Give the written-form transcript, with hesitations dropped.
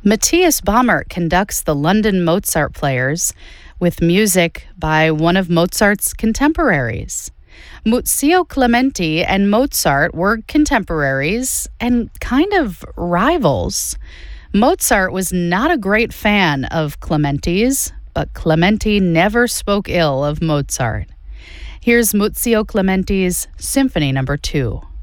Matthias Baumert conducts the London Mozart Players with music by one of Mozart's contemporaries. Muzio Clementi and Mozart were contemporaries and kind of rivals. Mozart was not a great fan of Clementi's, but Clementi never spoke ill of Mozart. Here's Muzio Clementi's Symphony No. 2.